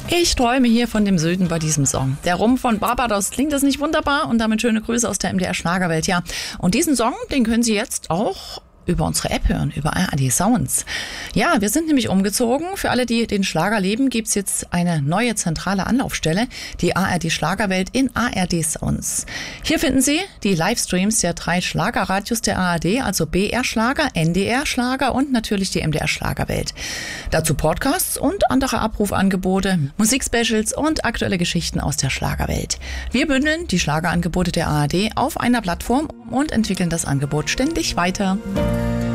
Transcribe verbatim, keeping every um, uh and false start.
Ich träume hier von dem Süden bei diesem Song. Der Rumpf von Barbados, klingt das nicht wunderbar? Und damit schöne Grüße aus der M D R Schlagerwelt, ja. Und diesen Song, den können Sie jetzt auch über unsere App hören, über A R D Sounds. Ja, wir sind nämlich umgezogen. Für alle, die den Schlager lieben, gibt's jetzt eine neue zentrale Anlaufstelle, die A R D Schlagerwelt in A R D Sounds. Hier finden Sie die Livestreams der drei Schlagerradios der A R D, also B R Schlager, N D R Schlager und natürlich die M D R Schlagerwelt. Dazu Podcasts und andere Abrufangebote, Musikspecials und aktuelle Geschichten aus der Schlagerwelt. Wir bündeln die Schlagerangebote der A R D auf einer Plattform und entwickeln das Angebot ständig weiter.